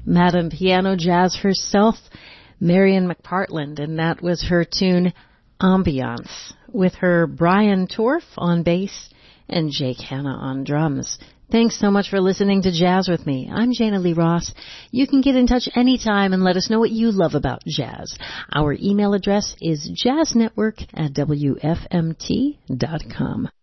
Madame Piano Jazz herself, Marian McPartland, and that was her tune Ambiance, with her Brian Torf on bass and Jake Hanna on drums. Thanks so much for listening to Jazz with me. I'm Jana Lee Ross. You can get in touch anytime and let us know what you love about jazz. Our email address is jazznetwork@wfmt.com.